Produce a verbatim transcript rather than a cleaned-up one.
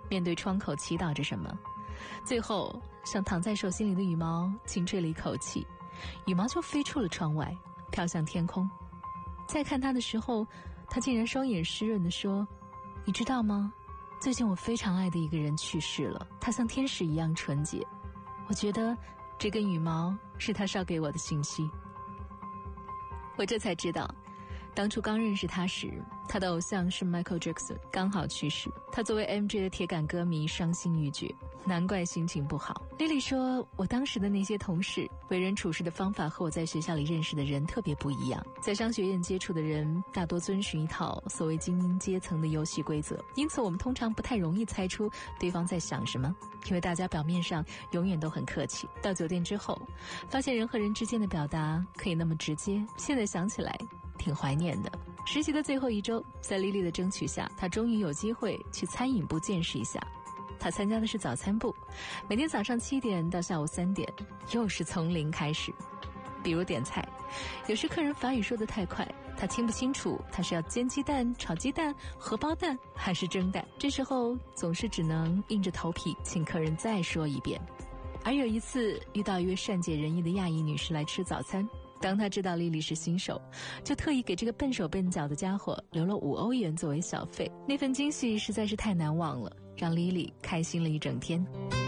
面对窗口祈祷着什么。最后像躺在手心里的羽毛轻吹了一口气，羽毛就飞出了窗外，飘向天空。再看他的时候，他竟然双眼湿润地说，你知道吗，最近我非常爱的一个人去世了，他像天使一样纯洁，我觉得这根羽毛是他捎给我的信息。我这才知道，当初刚认识他时，他的偶像是 Michael Jackson 刚好去世，他作为 M J 的铁杆歌迷伤心欲绝，难怪心情不好。Lily 说，我当时的那些同事为人处事的方法和我在学校里认识的人特别不一样，在商学院接触的人大多遵循一套所谓精英阶层的游戏规则，因此我们通常不太容易猜出对方在想什么，因为大家表面上永远都很客气。到酒店之后，发现人和人之间的表达可以那么直接，现在想起来挺怀念的。实习的最后一周，在莉莉的争取下，她终于有机会去餐饮部见识一下。她参加的是早餐部，每天早上七点到下午三点，又是从零开始。比如点菜，有时客人法语说得太快，她听不清楚他是要煎鸡蛋、炒鸡蛋、荷包蛋还是蒸蛋，这时候总是只能硬着头皮请客人再说一遍。而有一次遇到一位善解人意的亚裔女士来吃早餐，当他知道莉莉是新手，就特意给这个笨手笨脚的家伙留了五欧元作为小费。那份惊喜实在是太难忘了，让莉莉开心了一整天。